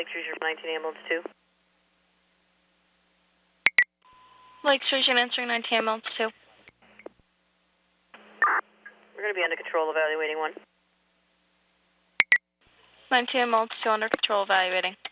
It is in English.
Lake Teresa 19 ambulance 2. Lake Teresa, I'm answering 19 ambulance 2. We're going to be under control, evaluating 1. 19 ambulance 2 under control, evaluating.